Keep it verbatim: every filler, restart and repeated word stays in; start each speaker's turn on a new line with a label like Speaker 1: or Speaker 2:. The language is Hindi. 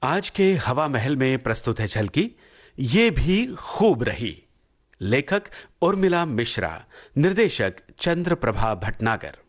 Speaker 1: आज के हवा महल में प्रस्तुत है झलकी, ये भी खूब रही। लेखक उर्मिला मिश्रा, निर्देशक चंद्र प्रभा भटनागर।